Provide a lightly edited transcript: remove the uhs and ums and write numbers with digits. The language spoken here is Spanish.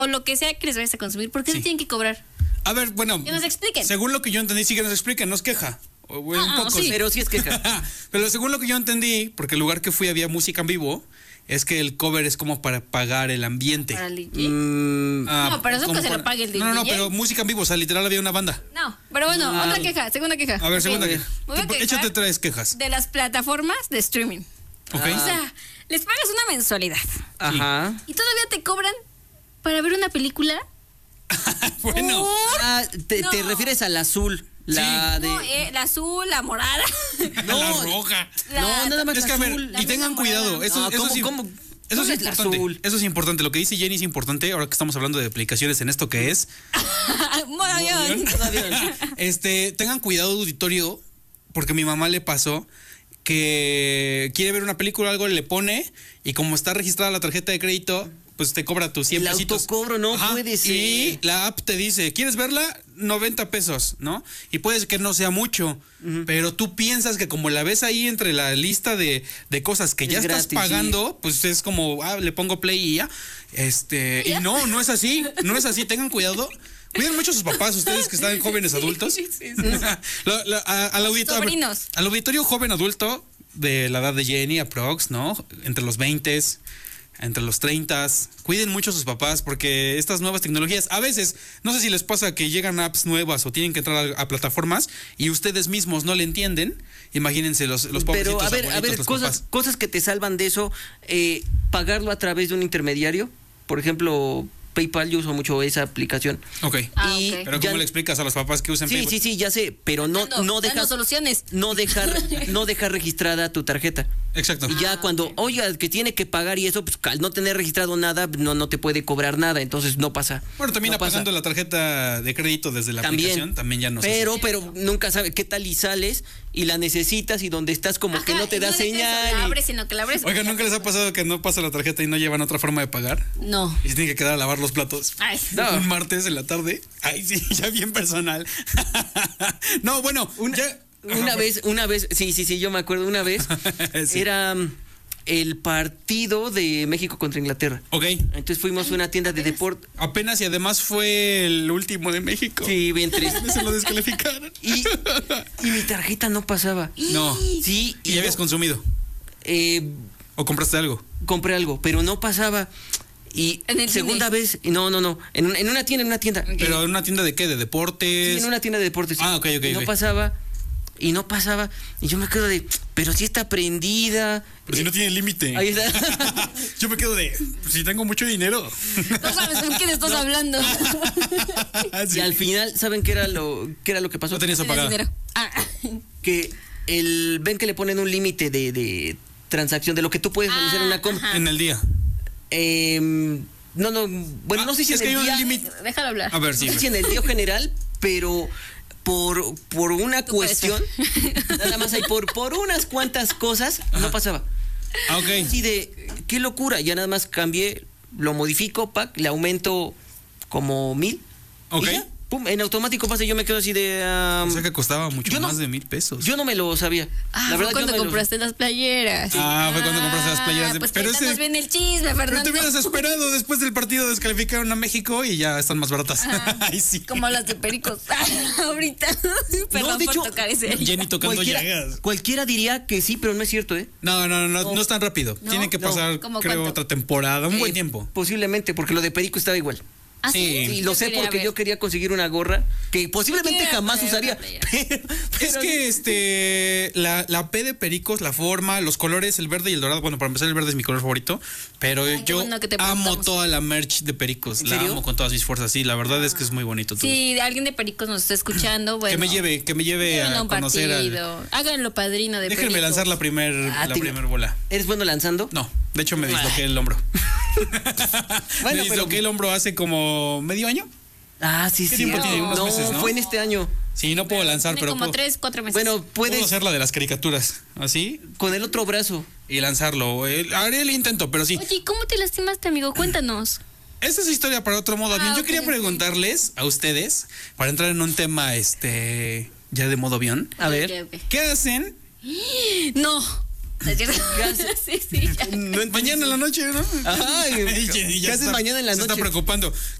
o lo que sea que les vayas a consumir, ¿por qué Sí. te tienen que cobrar? A ver, bueno. Que nos expliquen. Según lo que yo entendí, sí que nos expliquen, nos queja. Un poco. sí. Pero sí es queja. Pero según lo que yo entendí, porque el lugar que fui había música en vivo, es que el cover es como para pagar el ambiente. Para el DJ. Mm, No, pero eso como que se lo pague el No, DJ. pero música en vivo, o sea, literal había una banda. No, pero bueno, No. otra queja, segunda queja. A ver, Ok. segunda Me queja. voy a quejar Échate tres quejas. de las plataformas de streaming. ¿Ok? O sea, les pagas una mensualidad ajá. y todavía te cobran para ver una película. Bueno. Ah, te No. refieres al azul. La de. No, la azul, la morada. No, la roja. No, nada más Es que a ver, azul. y tengan cuidado. Eso, No, eso ¿cómo- sí- cómo? Eso es ¿Cómo es la importante. azul? Eso es importante. Lo que dice Jenny es importante. Ahora que estamos hablando de aplicaciones en esto que es. Modo avión. Tengan cuidado, auditorio, porque a mi mamá le pasó que quiere ver una película o algo, le pone, y como está registrada la tarjeta de crédito, pues te cobra tus 100 El pesitos. autocobro no puede ser. Y la app te dice, ¿quieres verla? 90 pesos, ¿no? Y puede que no sea mucho, pero tú piensas que como la ves ahí entre la lista de cosas que Es ya estás gratis, pagando, pues es como, le pongo play y ya. Y no es así, no es así, tengan cuidado. Cuiden mucho a sus papás, ustedes que están jóvenes adultos. Sobrinos. Al auditorio joven adulto de la edad de Jenny, aprox, ¿no? Entre los 20, entre los 30, cuiden mucho a sus papás porque estas nuevas tecnologías, a veces, no sé si les pasa que llegan apps nuevas o tienen que entrar a plataformas y ustedes mismos no le entienden. Imagínense los pobrecitos Pero a ver, abuelitos, los papás. cosas que te salvan de eso, pagarlo a través de un intermediario, por ejemplo, PayPal, yo uso mucho esa aplicación. Ok. Ah, Y ok. Pero ya- ¿cómo le explicas a los papás que usan Sí, PayPal? sí, ya sé, pero no Dando dejas soluciones. no dejar registrada tu tarjeta. Exacto. Y ya cuando, ok. oiga, que tiene que pagar y eso, pues al no tener registrado nada, no te puede cobrar nada, entonces no pasa. Bueno, también no pasa. apagando la tarjeta de crédito desde la aplicación, también ya no se hace. Pero nunca sabe qué tal y sales y la necesitas y donde estás como que Ajá, no te y da deja eso, señal. La y- abres, sino que la abres. Oiga, ¿nunca les ha pasado que no pasa la tarjeta y no llevan otra forma de pagar? No. Y se tienen que quedar a lavar los platos. Ay. No. Un martes en la tarde. Ay, sí, ya bien personal. No, bueno, Una vez, sí, yo me acuerdo, una vez Sí. era el partido de México contra Inglaterra. Ok. Entonces fuimos a una tienda de deporte. Apenas y además fue el último de México. Sí, bien triste. Se lo descalificaron. Y mi tarjeta no pasaba. No. Sí, ¿Y ya habías consumido? ¿O compraste algo? compré algo, pero no pasaba. Y ¿En el segunda cine? vez, no, en una tienda. ¿Pero en una tienda de qué? ¿De deportes? Sí, en una tienda de deportes. Ah, ok, ok, Y no ok. pasaba. Y yo me quedo de, pero sí está prendida. Pero si no tiene límite. Ahí está. Yo me quedo de, pues, si tengo mucho dinero. No sabes con quién estás hablando. Sí. Y al final, ¿saben qué era lo que pasó? No tenías Tienes apagada. dinero. Ah. Que ven que le ponen un límite de transacción de lo que tú puedes realizar en una compra. En el día. Bueno, no sé si es en que el hay un día, límite. Déjalo hablar. A ver, no sí. sé si en el día general, pero por una Tú puedes cuestión, nada más hay por unas cuantas cosas, no pasaba. Ah, ok. Así de, qué locura, ya nada más cambié, lo modifico, le aumento como 1,000. Ok. Y ya, pum, en automático pasa, yo me quedo así de... O sea que costaba mucho yo no- más de 1,000 pesos. yo no me lo sabía. Ah, fue cuando compraste las playeras. Ah, fue cuando compraste las playeras de- Pues pero cuéntanos ese- bien el chisme, Pero Fernando. te hubieras esperado, después del partido descalificaron a México y ya están más baratas. Ay, sí. Como las de Pericos. Ahorita. Perdón de por hecho, tocar ese. Jenny tocando llagas. Cualquiera diría que sí, pero no es cierto, ¿eh? No es tan rápido. No, Tiene que no. pasar, ¿Cómo creo, cuánto? otra temporada, un buen tiempo. Posiblemente, porque lo de Perico estaba igual. ¿Ah, Sí. Sí, lo sé quería porque ver. yo quería conseguir una gorra que posiblemente Quería jamás ver usaría. una playera. Es que la P de Pericos, la forma, los colores, el verde y el dorado. Bueno, para empezar, el verde es mi color favorito. Pero Ay, qué yo bueno que te amo preguntamos. toda la merch de Pericos. ¿En La serio? amo con todas mis fuerzas. Sí, la verdad es que es muy bonito todo. Si alguien de Pericos nos está escuchando, bueno. Que me lleve llévenlo a un conocer partido. Háganlo padrino de Déjenme Pericos. lanzar la primer bola. ¿Eres bueno lanzando? No, de hecho me disloqué el hombro. Bueno, Me disloqué el hombro hace como medio año. Ah, sí, ¿Qué sí. tiempo tiene? Unos No, meses, ¿no? fue en este año. Sí, no puedo lanzar, Tiene pero como puedo, 3-4 meses. Bueno, puedo puedes hacer la de las caricaturas. Así. con el otro brazo. Y lanzarlo. Haré el intento, pero sí. Oye, ¿cómo te lastimaste, amigo? Cuéntanos. Esta es historia para otro modo avión. Yo ok, quería ok. preguntarles a ustedes, para entrar en un tema ya de modo avión. A ver. Ok, ok. ¿Qué hacen? No. ¿Es cierto? Sí, ya. No entiendo. Mañana en la noche, ¿no? Ajá, Y ¿qué ya haces está- mañana en la se noche? está preocupando.